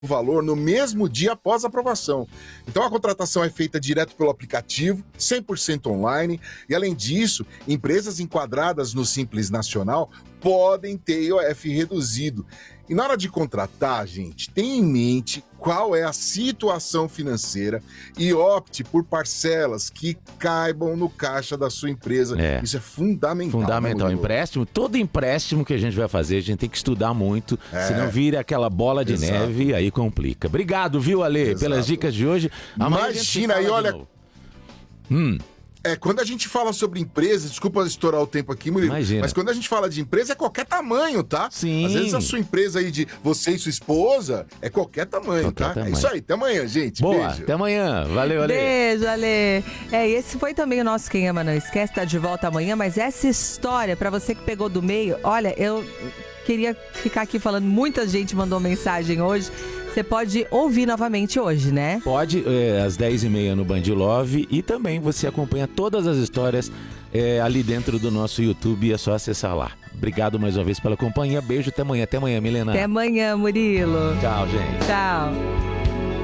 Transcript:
o valor no mesmo dia após a aprovação. Então a contratação é feita direto pelo aplicativo, 100% online, e além disso, empresas enquadradas no Simples Nacional podem ter IOF reduzido. E na hora de contratar, gente, tenha em mente qual é a situação financeira e opte por parcelas que caibam no caixa da sua empresa. Isso é fundamental. Fundamental. Né, empréstimo, todo empréstimo que a gente vai fazer, a gente tem que estudar muito, senão vira aquela bola de neve e aí complica. Obrigado, viu, Ale, pelas dicas de hoje. Imagina aí, olha... Quando a gente fala sobre empresa, desculpa estourar o tempo aqui, Murilo, mas quando a gente fala de empresa é qualquer tamanho, tá? Sim. Às vezes a sua empresa aí de você e sua esposa é qualquer tamanho, tá? É isso aí, até amanhã, gente. Boa, beijo. Até amanhã. Valeu, Ale. Beijo, Ale. Esse foi também o nosso Quem Ama Não Esquece, tá de volta amanhã, mas essa história, pra você que pegou do meio, olha, eu queria ficar aqui falando, muita gente mandou mensagem hoje. Você pode ouvir novamente hoje, né? Pode, às 10h30 no Band Love, e também você acompanha todas as histórias ali dentro do nosso YouTube, é só acessar lá. Obrigado mais uma vez pela companhia, beijo, até amanhã, Milena. Até amanhã, Murilo. Tchau, gente. Tchau.